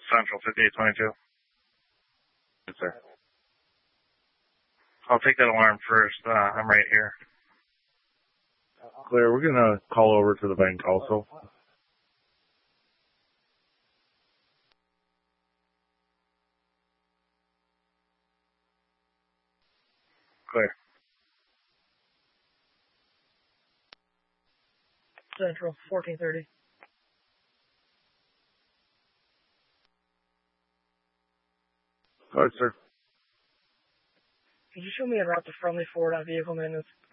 Central 5822. Yes, sir. I'll take that alarm first. I'm right here. Clear. We're gonna call over to the bank also. Clear. Central 1430. Go ahead, sir. Could you show me a route to Friendly Ford on vehicle maintenance?